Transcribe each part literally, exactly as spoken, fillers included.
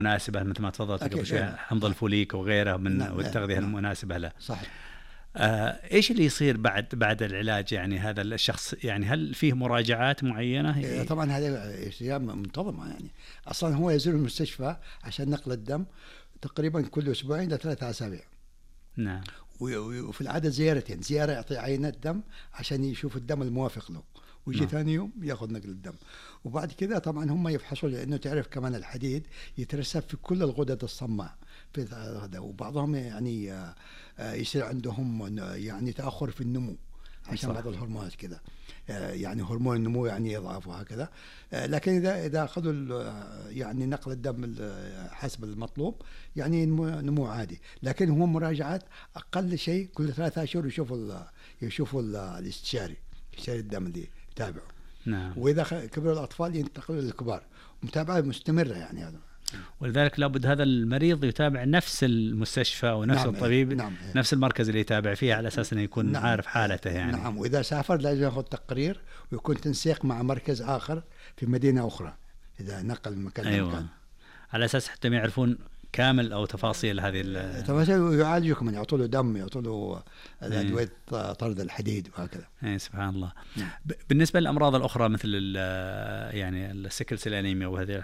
مناسبة مثل ما تفضلت قبل شوي، نعم. حمض الفوليك وغيره من نعم. والتغذية نعم. المناسبة له. صحيح. آه، إيش اللي يصير بعد بعد العلاج؟ يعني هذا الشخص يعني هل فيه مراجعات معينة؟ إيه طبعا هذه أيام منتظمة، يعني أصلا هو يزور المستشفى عشان نقل الدم تقريبا كل أسبوعين لثلاثة أسابيع. نعم. وفي العادة زيارتين، زيارة يعطي عينة دم عشان يشوف الدم الموافق له، ويجي نعم. ثاني يوم ياخذ نقل الدم. وبعد كذا طبعا هم يفحصوا، لأنه تعرف كمان الحديد يترسب في كل الغدد الصماء في هذا، وبعضهم يعني يصير عندهم يعني تأخر في النمو عشان صح. بعض الهرمونات كذا، يعني هرمون النمو يعني يضعف وهكذا. لكن إذا إذا أخذوا يعني نقل الدم حسب المطلوب يعني نمو عادي. لكن هو مراجعات أقل شيء كل ثلاثة أشهر يشوفوا يشوفوا الاستشاري استشاري الدم اللي يتابعه. نعم. وإذا كبروا الأطفال ينتقلوا للكبار، متابعة مستمرة يعني هذا. ولذلك لابد هذا المريض يتابع نفس المستشفى ونفس نعم. الطبيب نعم. نفس المركز اللي يتابع فيه على أساس أنه يكون نعم. عارف حالته يعني. نعم. وإذا سافر لازم يأخذ تقرير ويكون تنسيق مع مركز آخر في مدينة أخرى إذا نقل من مكان أيوة. لمكان، على أساس حتى ما يعرفون كامل أو تفاصيل هذه تفاصيل، يعالجوا من يعطوا له دم، يعطوا له الأدوية طرد الحديد وهكذا. أي سبحان الله. نعم. بالنسبة للأمراض الأخرى مثل يعني السكل سيل أنيميا وهذه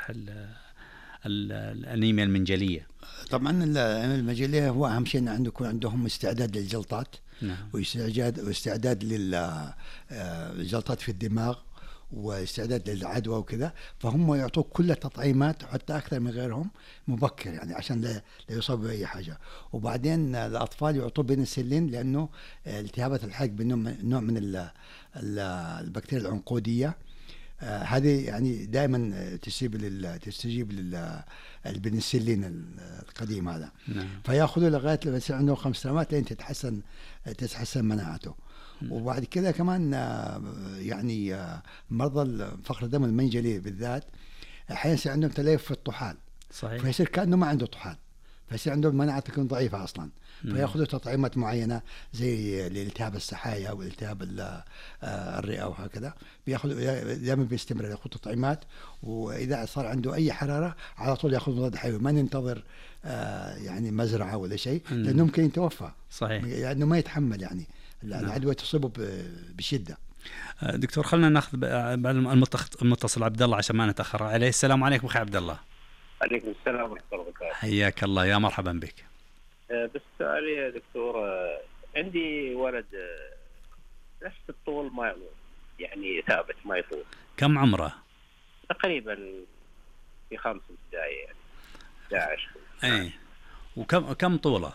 الأنيميا المنجلية، طبعا المنجلية هو أهم شيء أن يكون عندهم استعداد للجلطات. نعم. واستعداد واستعداد للجلطات في الدماغ، واستعداد للعدوى وكذا، فهم يعطوا كل التطعيمات حتى أكثر من غيرهم مبكر يعني عشان لا يصاب بأي حاجة. وبعدين الأطفال يعطوا بنسلين لأنه التهابات الحلق بنوع من البكتيريا العنقودية، آه هذه يعني دائما تستجيب لل تستجيب للبنسلين القديم هذا. نعم. فياخذوا لغايه لما يصير عنده خمس سنوات لين تتحسن تتحسن مناعته. نعم. وبعد كذا كمان آه يعني آه مرضى فقر الدم المنجلي بالذات احيانا يصير عندهم تليف في الطحال. صحيح. فيصير كانه ما عنده طحال، فيصير عندهم مناعة تكون ضعيفة أصلا. فيأخذوا تطعيمات معينة زي الالتهاب السحايا والالتهاب الرئة وهكذا، بيأخذوا دائما بيستمر يأخذ تطعيمات. وإذا صار عنده أي حرارة على طول يأخذ مضاد حيوي، ما ننتظر يعني مزرعة ولا شيء، لأنه ممكن يتوفى. صحيح. لأنه يعني ما يتحمل يعني العدوى تصيبه بشدة. دكتور خلنا ناخذ المتصل عبد الله عشان ما نتأخر عليه. السلام عليكم أخي عبد الله. عليكم السلام ورحمة الله وبركاته. حياك الله، يا مرحبا بك. أه بس سؤالي يا دكتور، أه عندي ولد أه نفس الطول ما يعني ثابت ما يطول. كم عمره؟ تقريبا في خمس ابتدائي يعني أحد عشر. اي وكم كم طوله؟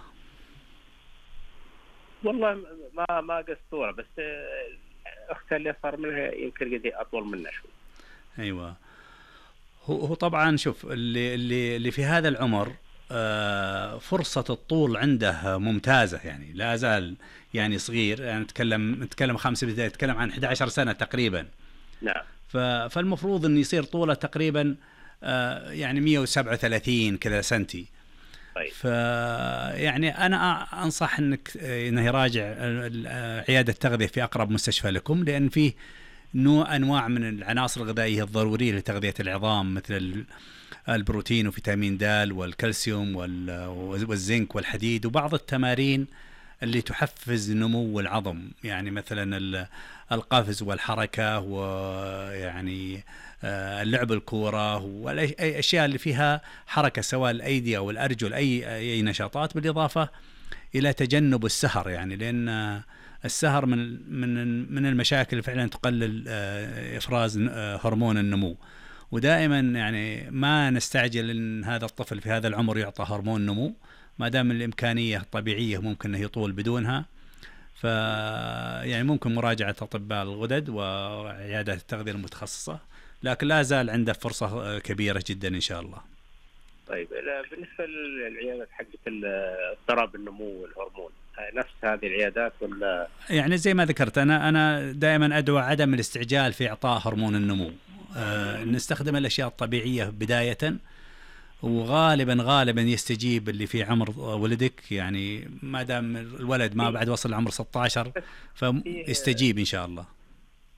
والله ما ما قص طوله، بس اختي اللي صار منها يمكن قد اطول منه شوي. ايوه. هو هو طبعا شوف اللي اللي اللي في هذا العمر آه فرصة الطول عنده ممتازة، يعني لا زال يعني صغير، يعني نتكلم نتكلم خمسة بداية نتكلم عن أحد عشر سنة تقريبا. نعم. فالمفروض إن يصير طوله تقريبا آه يعني مئة وسبعة وثلاثين كذا سنتي. طيب. فيعني أنا أنصح إنك إنه يراجع عيادة تغذية في أقرب مستشفى لكم، لأن فيه نوع أنواع من العناصر الغذائية الضرورية لتغذية العظام مثل البروتين وفيتامين د والكالسيوم والزنك والحديد، وبعض التمارين اللي تحفز نمو العظم، يعني مثلا القفز والحركة ويعني اللعب الكورة والأشياء اللي فيها حركة سواء الأيدي أو الأرجل، أي أي نشاطات، بالإضافة إلى تجنب السهر، يعني لأن السهر من من من المشاكل اللي فعلا تقلل إفراز هرمون النمو. ودائما يعني ما نستعجل ان هذا الطفل في هذا العمر يعطى هرمون نمو، ما دام الامكانيه الطبيعيه ممكن انه يطول بدونها. ف يعني ممكن مراجعه اطباء الغدد وعيادات التغذيه المتخصصه، لكن لا زال عنده فرصه كبيره جدا ان شاء الله. طيب بالنسبه للعيادات حقت اضطراب النمو والهرمون، نفس هذه العيادات ولا؟ يعني زي ما ذكرت انا انا دائما ادعو عدم الاستعجال في اعطاء هرمون النمو. آه نستخدم الأشياء الطبيعية بداية، وغالبا غالبا يستجيب اللي في عمر ولدك، يعني ما دام الولد ما بعد وصل لعمر ستة عشر فيستجيب إن شاء الله.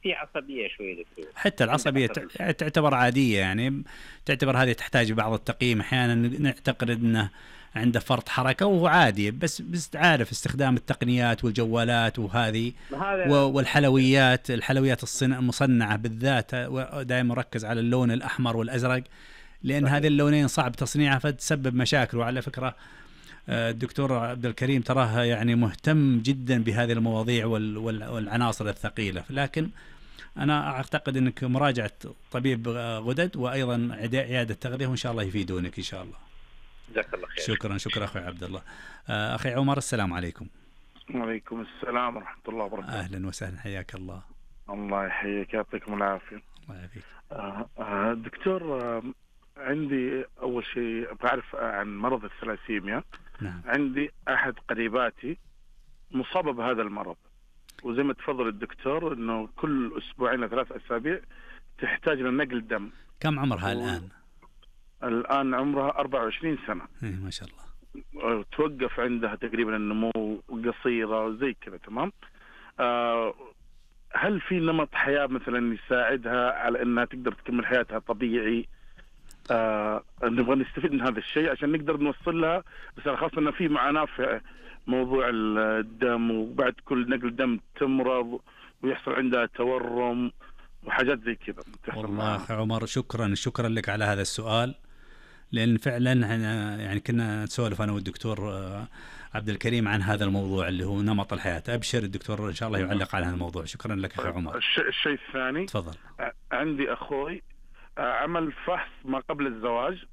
في عصبيه شوي دكتور. حتى العصبيه تعتبر عاديه، يعني تعتبر هذه تحتاج بعض التقييم، احيانا نعتقد انه عنده فرط حركه وهو عادي، بس بس عارف استخدام التقنيات والجوالات وهذه والحلويات الحلويات الصنع المصنعه بالذات، دائما مركز على اللون الاحمر والازرق، لان هذه اللونين صعب تصنيعها فتسبب مشاكل. وعلى فكره الدكتور عبد الكريم تراه يعني مهتم جدا بهذه المواضيع والعناصر الثقيله، لكن انا اعتقد انك مراجعه طبيب غدد وايضا عياده تغذيه وان شاء الله يفيدونك ان شاء الله. جزاك الله خير. شكرا شكرا اخوي عبد الله. اخي عمر السلام عليكم. وعليكم السلام ورحمه الله وبركاته. اهلا وسهلا حياك الله. الله يحييك يعطيكم العافيه. الله يعافيك. آه آه دكتور، آه عندي اول شيء ابغى اعرف عن مرض الثلاسيميا. نعم. عندي احد قريباتي مصابه بهذا المرض، وزي ما تفضل الدكتور انه كل اسبوعين ثلاث اسابيع تحتاج لنقل دم. كم عمرها و... الان؟ الان عمرها أربعة وعشرين سنة. ايه ما شاء الله. توقف عندها تقريبا النمو قصيره زي كذا. تمام. آه هل في نمط حياه مثلا يساعدها على انها تقدر تكمل حياتها طبيعي؟ آه نبغى نستفيد من هذا الشيء عشان نقدر نوصل لها، بس خاصة أنه في معاناة في موضوع الدم، وبعد كل نقل دم تمرض ويحصل عندها تورم وحاجات زي كذا. والله أخي عمر شكرا شكرا لك على هذا السؤال، لأن فعلا يعني كنا نسولف أنا والدكتور عبد الكريم عن هذا الموضوع اللي هو نمط الحياة. أبشر الدكتور إن شاء الله يعلق على هذا الموضوع. شكرا لك أخي عمر. الشيء الثاني، تفضل. عندي أخوي عمل فحص ما قبل الزواج،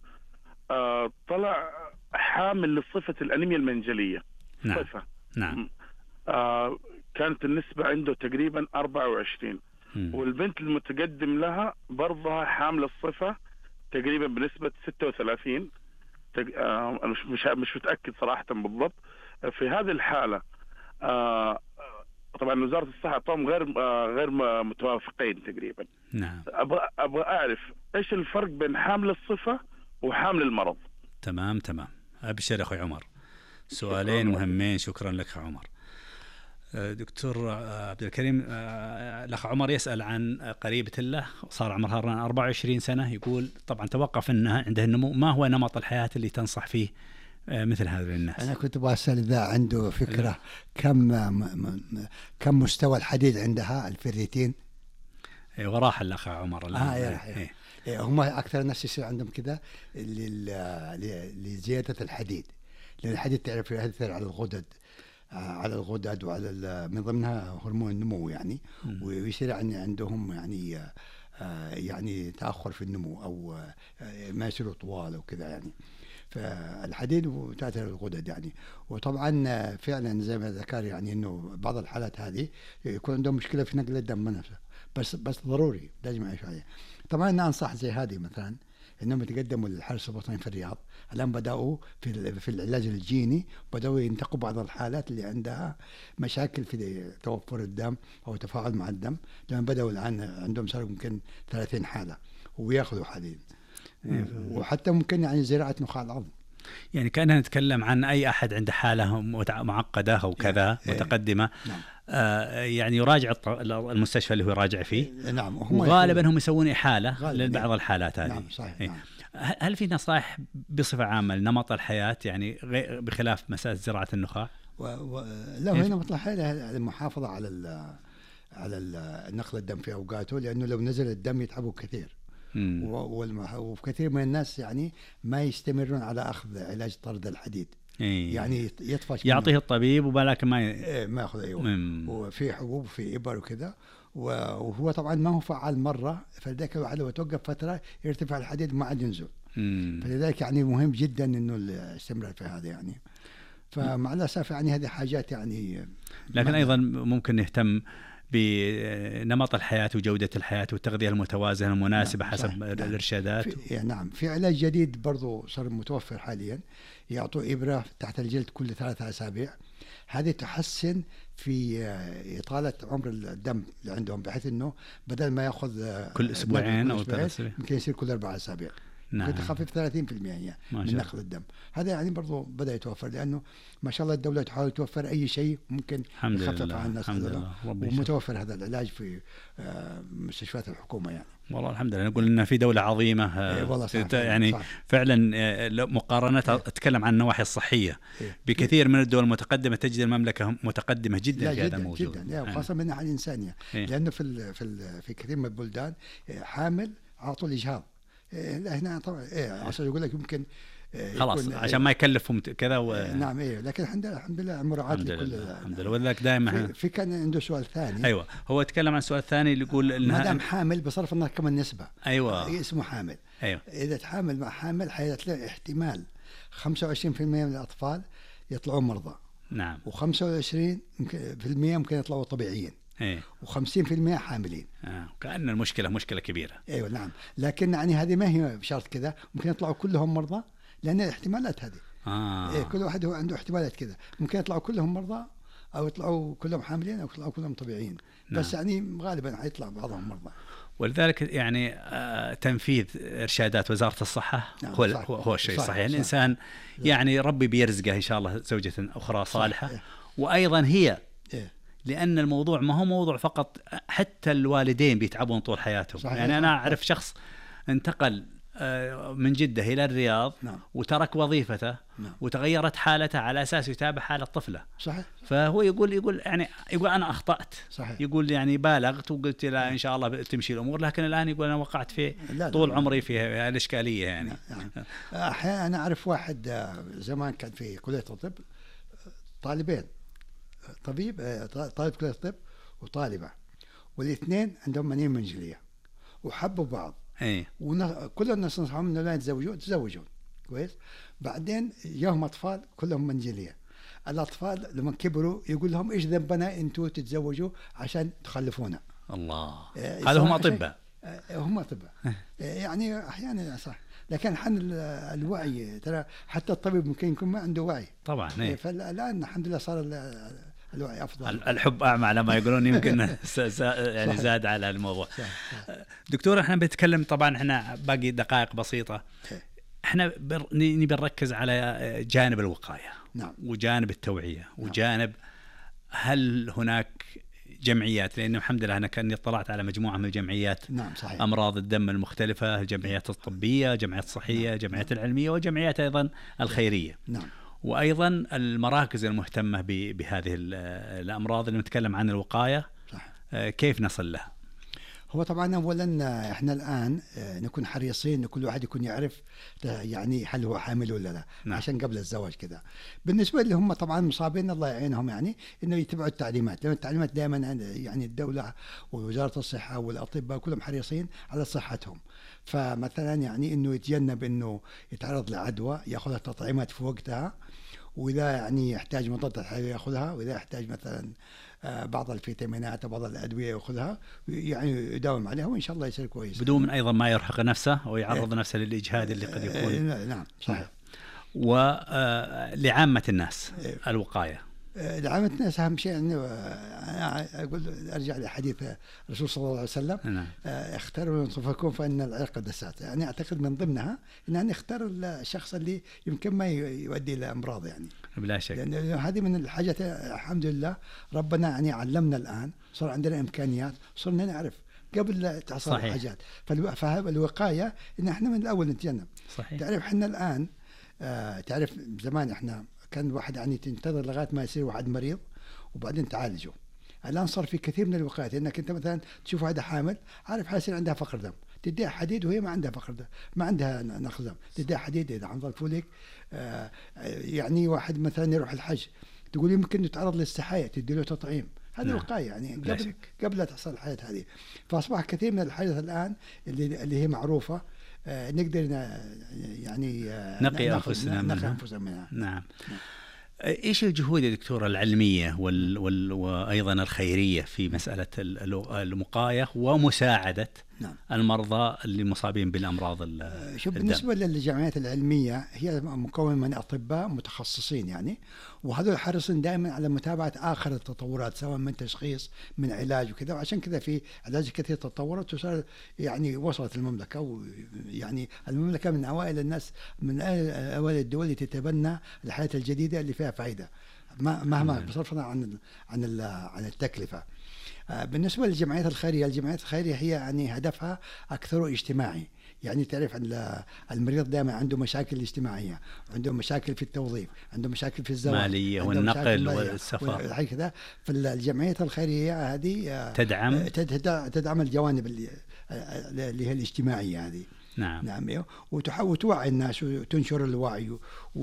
طلع حامل لصفة الأنيميا المنجلية. نعم. صفة. نعم. كانت النسبة عنده تقريبا أربعة وعشرين، والبنت المتقدم لها برضها حامل الصفة تقريبا بنسبة ستة وثلاثين. مش مش مش متأكد صراحة بالضبط. في هذه الحالة طبعا وزارة الصحة طبعا غير غير متوافقين تقريبا. نعم. ابغى ابغى اعرف ايش الفرق بين حامل الصفة وحامل المرض. تمام تمام. ابشر اخوي عمر، سؤالين مهمين. شكرا لك يا عمر. دكتور عبد الكريم، الاخ عمر يسأل عن قريبة له صار عمرها أربعة وعشرين سنة، يقول طبعا توقف انها عندها النمو، ما هو نمط الحياة اللي تنصح فيه مثل هذا الناس؟ أنا كنت بسأل إذا عنده فكرة كم كم مستوى الحديد عندها الفيريتين. إيه وراح الأخ عمر الآن. آه إيه. إيه هم أكثر الناس يصير عندهم كذا لزيادة الحديد، لأن الحديد تعرف يأثر على الغدد على الغدد وعلى من ضمنها هرمون النمو يعني، ويصير عندهم يعني يعني تأخر في النمو أو ما يصيروا طوال وكذا يعني. فالحديد وتأثير الغدد يعني. وطبعا فعلا زي ما ذكر يعني انه بعض الحالات هذه يكون عندهم مشكله في نقل الدم نفسه، بس بس ضروري لازم يعيش عليه. طبعا انا انصح زي هذه مثلا انهم يتقدموا للحرس الوطني في الرياض. الان بداوا في في العلاج الجيني، بداوا ينتقوا بعض الحالات اللي عندها مشاكل في توفر الدم او تفاعل مع الدم، لما بداوا الان عندهم صار ممكن ثلاثين حاله وياخذوا حديد. وحتى ممكن يعني زراعة نخاع العظم. يعني كأننا نتكلم عن أي أحد عنده حالة معقدة أو كذا متقدمة. نعم. آه يعني يراجع المستشفى اللي هو يراجع فيه. نعم. وغالبا هم يسوون إحالة لبعض الحالات هذه. نعم صحيح. نعم. هل في نصائح بصفة عامة لنمط الحياة يعني بخلاف مسألة زراعة النخاع؟ و... و... لا هنا نمط الحياة المحافظة على ال... على ال... نقل الدم في أوقاته، لأنه لو نزل الدم يتعبوا كثير. وكثير من الناس يعني ما يستمرون على أخذ علاج طرد الحديد. إيه. يعني يطفش يعطيه الطبيب ولكن ما ي... إيه ما يأخذ أيوه. وفي حبوب وفي إبر وكذا، وهو طبعا ما هو فعال مرة، فلذلك لو توقف فترة يرتفع الحديد ما عاد ينزل. فلذلك يعني مهم جدا إنه الاستمرار في هذا يعني. فمع الأسف يعني هذه حاجات يعني. لكن أيضا ممكن نهتم بنمط الحياة وجودة الحياة والتغذية المتوازنة المناسبة. نعم. حسب نعم. الإرشادات. في نعم. في علاج جديد برضو صار متوفر حاليا، يعطوا إبرة تحت الجلد كل ثلاثة أسابيع. هذه تحسن في إطالة عمر الدم اللي عندهم، بحيث إنه بدل ما يأخذ كل أسبوعين أو ثلاث أسابيع ممكن يصير كل أربع أسابيع. نعم. ممكن تخفف ثلاثين بالمئة من نقل الدم. هذا يعني برضو بدأ يتوفر، لأنه ما شاء الله الدولة تحاول توفر أي شيء ممكن يخفف عن الناس، ومتوفر هذا العلاج في مستشفيات الحكومة يعني. والله الحمد لله نقول إن في دولة عظيمة يعني صح. فعلا مقارنة أتكلم عن النواحي الصحية إيه. بكثير من الدول المتقدمة تجد المملكة متقدمة جدا في هذا الموضوع جدا، وخاصة من الناحية الإنسانية إيه. لأنه في ال في ال في كثير من البلدان حامل عطوا الإجهاض إيه. هنا طبعا إيه عشان يقول لك يمكن خلاص عشان ما يكلفهم كذا و... نعم ايه، لكن الحمد لله الحمد لله مراعاة لكل الحمد لله. ولذلك دائما في, في كان عنده سؤال ثاني. ايوه هو يتكلم عن السؤال الثاني اللي يقول انها ما دام حامل بصرف النظر كمان نسبه. ايوه اسمه حامل. ايوه اذا تحامل مع حامل حيطلع احتمال خمسة وعشرين بالمئة من الاطفال يطلعون مرضى. نعم. وخمسة وعشرين بالمئة ممكن يطلعوا طبيعيين. ايه. وخمسين بالمئة حاملين. آه. كأن المشكله مشكله كبيره. ايوه نعم، لكن يعني هذه ما هي بشرط كذا، ممكن يطلعوا كلهم مرضى لأن الاحتمالات هذه آه. إيه، كل واحد هو عنده احتمالات كذا، ممكن يطلعوا كلهم مرضى أو يطلعوا كلهم حاملين أو يطلعوا كلهم طبيعيين. نعم. بس يعني غالبا حيطلع بعضهم مرضى. ولذلك يعني آه تنفيذ إرشادات وزارة الصحة نعم. هو صح. هو الشيء صح. الصحيح. يعني الإنسان يعني ربي بيرزقه إن شاء الله زوجة أخرى صالحة. إيه. وأيضا هي إيه. لأن الموضوع ما هو موضوع فقط، حتى الوالدين بيتعبون طول حياتهم. صحيح. يعني أنا أعرف شخص انتقل من جدة إلى الرياض نعم. وترك وظيفته نعم. وتغيرت حالته على أساس يتابع حالة طفله. صحيح. فهو يقول يقول يعني يقول أنا أخطأت. صحيح. يقول يعني بالغت وقلت لا إن شاء الله تمشي الأمور، لكن الآن يقول أنا وقعت في لا طول لا عمري في الإشكالية يعني. نعم. أحيانا أنا أعرف واحد زمان كان في كلية الطب طالبين، طبيب طالب كلية الطب وطالبة، والاثنين عندهم منين منزلية وحبوا بعض. ايه. وكل الناس نصحهم انه لا يتزوجوا تزوجون كويس. بعدين جاهم اطفال كلهم منزليه، الاطفال لما كبروا يقول لهم ايش ذنبنا انتم تتزوجوا عشان تخلفونا. الله. إيه هذا هم اطباء. هم اطباء يعني احيانا صح، لكن حن الوعي ترى حتى الطبيب ممكن يكون ما عنده وعي طبعا. إيه. فالان الحمد لله صار الوعي أفضل. الحب أعمى لما يقولون يمكن يعني زاد على الموضوع. دكتور احنا بنتكلم طبعا احنا باقي دقائق بسيطة، احنا نبي نركز على جانب الوقاية. نعم. وجانب التوعية وجانب هل هناك جمعيات، لأنه الحمد لله أنا كأني اطلعت على مجموعة من الجمعيات. نعم صحيح. أمراض الدم المختلفة، الجمعيات الطبية، جمعيات الصحية، نعم. جمعيات العلمية، وجمعيات أيضا الخيرية. نعم. وأيضا المراكز المهتمة بهذه الأمراض اللي نتكلم عن الوقاية. صح. كيف نصل لها؟ هو طبعا أولا إحنا الآن نكون حريصين إن كل واحد يكون يعرف يعني هل هو حامل ولا لا. نعم. عشان قبل الزواج كذا. بالنسبة اللي هم طبعا مصابين الله يعينهم يعني إنه يتبعوا التعليمات، لأن التعليمات دائما يعني الدولة ووزارة الصحة والأطباء كلهم حريصين على صحتهم. فمثلا يعني إنه يتجنب إنه يتعرض لعدوى، يأخذ تطعيمات في وقتها، وإذا يعني يحتاج مضادات حيوية يأخذها، وإذا يحتاج مثلا بعض الفيتامينات وبعض الأدوية يأخذها يعني يداوم عليها، وإن شاء الله يصير كويس بدون أيضا ما يرهق نفسه ويعرض نفسه للإجهاد اللي قد يكون. نعم صحيح. ولعامة الناس الوقاية. لعامة الناس أهم شيء إنه أنا أقول أرجع لحديث الرسول صلى الله عليه وسلم. نعم. اختاروا أنفسكم فإن العرق دسات، يعني أعتقد من ضمنها إن نختار الشخص اللي يمكن ما يؤدي إلى أمراض يعني. بلا شك. لأن هذه من الحاجات الحمد لله ربنا يعني علمنا الآن، صار عندنا إمكانيات، صرنا نعرف قبل تحصل الحاجات. فالوقاية إن إحنا من الأول نتجنب. صحيح. تعرف إحنا الآن آه تعرف زمان إحنا كان الواحد يعني تنتظر لغاية ما يصير واحد مريض وبعدين تعالجه. الآن صار في كثير من الوقايات، إنك أنت مثلا تشوف واحدة حامل عارف حيصير عندها فقر دم، تديها حديد وهي ما عندها فقر دم، ما عندها نقص دم، تديها حديد إذا حصل فوليك. آه يعني واحد مثلا يروح الحج تقول يمكن يتعرض للسحايا، تدي له تطعيم، هذه نعم. وقاية يعني قبل قبل لا تحصل الحياة هذه. فأصبح كثير من الحاجات الآن اللي اللي هي معروفة آه نقدر يعني آه نقي أنفسنا منها. منها. نعم. نعم. إيش الجهود يا دكتور العلمية وال... وال... وأيضا الخيرية في مسألة المقاية ومساعدة نعم. المرضى اللي مصابين بالأمراض الدم. شوف بالنسبة للجمعيات العلمية هي مكون من أطباء متخصصين يعني، وهذول حريصين دائما على متابعة آخر التطورات سواء من تشخيص من علاج وكذا، وعشان كذا في علاج كثير تطورت وصار يعني وصلت المملكة، ويعني المملكة من أوائل الناس من أوائل الدول اللي تتبنى الحياة الجديدة اللي فيها فائدة مهما بصرفنا عن عن عن التكلفة. بالنسبة للجمعيات الخيرية، الجمعيات الخيرية هي يعني هدفها أكثر اجتماعي، يعني تعرف أن المريض دائما عنده مشاكل اجتماعية، عنده مشاكل في التوظيف، عنده مشاكل في الزواج، مالية والنقل والسفر. كذا فالجمعيات الخيرية هذه تدعم تدعم الجوانب اللي هي الاجتماعية هذه. نعم. نعم. وتحاول توعي الناس وتنشر الوعي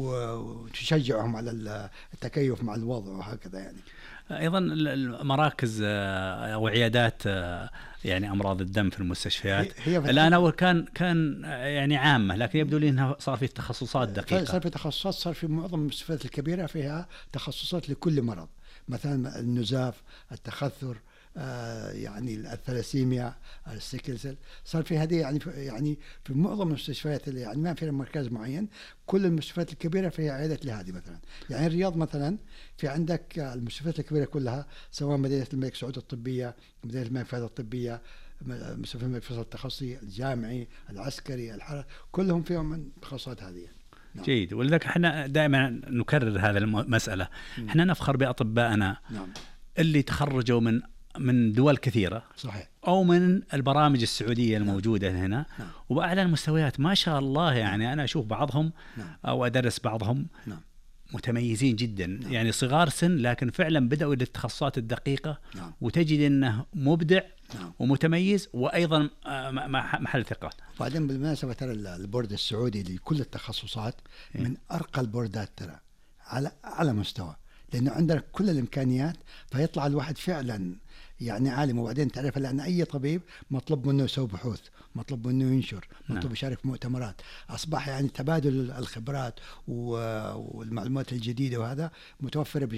وتشجعهم على التكيف مع الوضع وهكذا يعني. أيضا المراكز أو عيادات يعني أمراض الدم في المستشفيات الآن أول كان كان يعني عامة، لكن يبدو لي أنها صار في تخصصات دقيقة. صار في تخصصات، صار في معظم المستشفيات الكبيرة فيها تخصصات لكل مرض، مثلا النزاف، التخثر، آه يعني الثلاسيميا، السيكلسل، صار في هذه يعني في يعني في معظم المستشفيات اللي يعني ما فيها مركز معين. كل المستشفيات الكبيرة فيها عيادة لهذه مثلا. يعني الرياض مثلا في عندك المستشفيات الكبيرة كلها سواء مدينة الملك سعود الطبية، مدينة الملك فهد الطبية، مستشفى الملك فيصل التخصصي، الجامعي، العسكري، الحرس، كلهم فيهم من التخصصات هذه. نعم. جيد. ولذلك احنا دائما نكرر هذا المسألة. احنا نفخر بأطبائنا. نعم. اللي تخرجوا من من دول كثيرة. صحيح. أو من البرامج السعودية الموجودة. نعم. هنا. نعم. وبأعلى المستويات ما شاء الله يعني. أنا أشوف بعضهم. نعم. أو أدرس بعضهم. نعم. متميزين جدا. نعم. يعني صغار سن لكن فعلا بدأوا للتخصصات الدقيقة. نعم. وتجد أنه مبدع. نعم. ومتميز وأيضا محل ثقة. وبعدين بالمناسبة ترى البورد السعودي لكل التخصصات من أرقى البوردات ترى على على مستوى، لأنه عندنا كل الإمكانيات فيطلع الواحد فعلا يعني عالم. وبعدين تعرف لأن أي طبيب مطلوب منه يسوي بحوث، مطلوب منه ينشر، مطلوب يشارك في مؤتمرات. أصبح يعني تبادل الخبرات والمعلومات الجديدة وهذا متوفرة.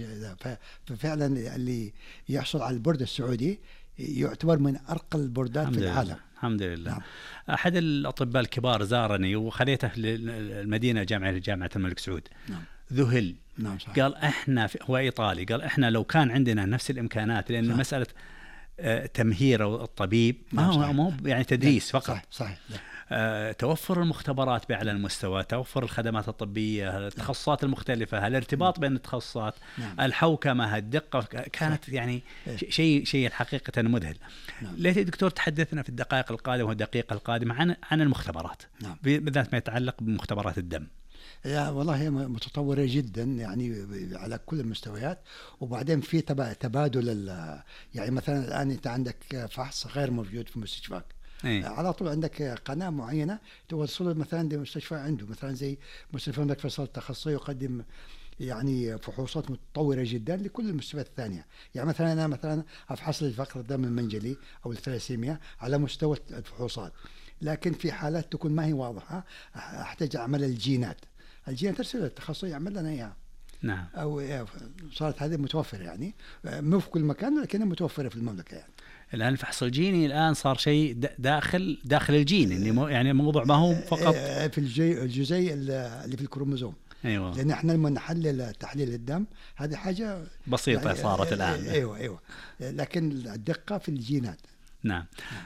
ففعلا اللي يحصل على البورد السعودي يعتبر من أرقى البوردات في العالم. الحمد لله. نعم. أحد الأطباء الكبار زارني وخليته للمدينة جامعة جامعة الملك سعود. نعم. ذهل. نعم صحيح. قال احنا هو ايطالي، قال احنا لو كان عندنا نفس الامكانات، لان صح. مساله آه تمهير الطبيب ما هو مو يعني تدريس فقط. صح صحيح. آه توفر المختبرات باعلى المستوى، توفر الخدمات الطبيه، التخصصات المختلفه، الارتباط بين التخصصات، نعم. الحوكمه، الدقه، كانت صح. يعني شيء شيء حقيقه مذهل. نعم. ليت دكتور تحدثنا في الدقائق القادمه والدقيقه القادمه عن عن المختبرات. نعم. بالذات ما يتعلق بمختبرات الدم. يا والله هي متطورة جدا يعني على كل المستويات. وبعدين في تبادل يعني مثلا الآن أنت عندك فحص غير موجود في مستشفاك. أيه. على طول عندك قناة معينة توصله مثلا لمستشفى عنده، مثلا زي مستشفى الملك فيصل التخصصي يقدم يعني فحوصات متطورة جدا لكل المستشفيات الثانية. يعني مثلا أنا مثلا أفحص لي فقر الدم المنجلي أو الثلاسيميا على مستوى الفحوصات، لكن في حالات تكون ما هي واضحة أحتاج أعمل الجينات. الجينات ترسل التخصصي يعمل لنا إياها. نعم. أو صارت هذه متوفرة يعني مو في كل مكان لكنها متوفرة في المملكة يعني. الآن الفحص الجيني الآن صار شيء داخل داخل الجين، يعني يعني الموضوع ما هو فقط في الجزيء اللي في الكروموزوم. أيوة. لأن إحنا لما نحلل تحليل الدم هذه حاجة بسيطة يعني صارت الآن. أيوة أيوة لكن الدقة في الجينات. نعم.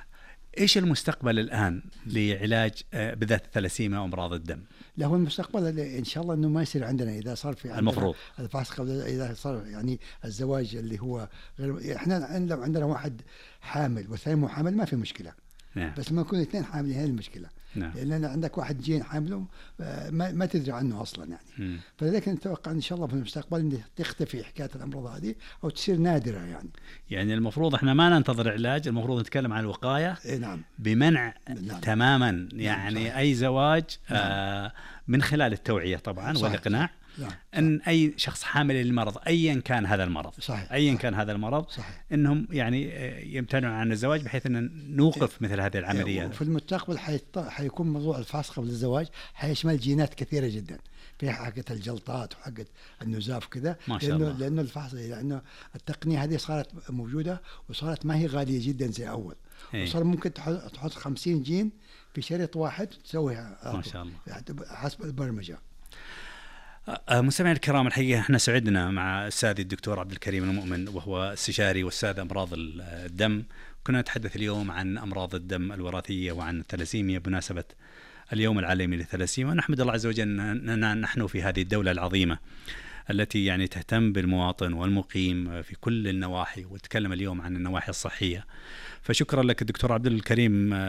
إيش المستقبل الآن لعلاج بالذات الثلاسيميا وأمراض الدم؟ له المستقبل إن شاء الله إنه ما يصير عندنا إذا صار في المفروض الفحص قبل إذا صار يعني الزواج اللي هو غير. إحنا لو عندنا واحد حامل والثاني مو حامل ما في مشكلة. نعم. بس لما يكون اثنين حاملين هي المشكلة. نعم. لأن عندك واحد جين حامله ما, ما تدري عنه أصلا يعني. فلذلك نتوقع إن شاء الله في المستقبل إن تختفي حكاية الأمراض هذه أو تصير نادرة يعني. يعني المفروض إحنا ما ننتظر علاج، المفروض نتكلم عن الوقاية. إيه نعم. بمنع. نعم. تماما يعني نعم. أي زواج. نعم. آه من خلال التوعية طبعا والإقناع. لا. أن أي شخص حامل للمرض أيا كان هذا المرض. صحيح. أيا صحيح. كان هذا المرض. صحيح. إنهم يعني يمتنعون عن الزواج بحيث أن نوقف مثل هذه العمليات. في المستقبل حيط... حيكون موضوع الفحص قبل الزواج حيشمل جينات كثيرة جدا، في حقة الجلطات وحقة النزاف كذا. ما شاء لأنه الله. لأنه الفحص لأنه التقنية هذه صارت موجودة وصارت ما هي غالية جدا زي أول. إيه. وصار ممكن تحط خمسين جين في شريط واحد تسويها ما شاء الله حسب البرمجة. مستمعينا الكرام، الحقيقة احنا سعدنا مع السادي الدكتور عبد الكريم المؤمن، وهو استشاري واستاذ أمراض الدم. كنا نتحدث اليوم عن أمراض الدم الوراثية وعن الثلاسيميا بمناسبة اليوم العالمي للثلاسيميا، ونحمد الله عز وجل أننا نحن في هذه الدولة العظيمة التي يعني تهتم بالمواطن والمقيم في كل النواحي، وتكلم اليوم عن النواحي الصحية. فشكرا لك دكتور عبد الكريم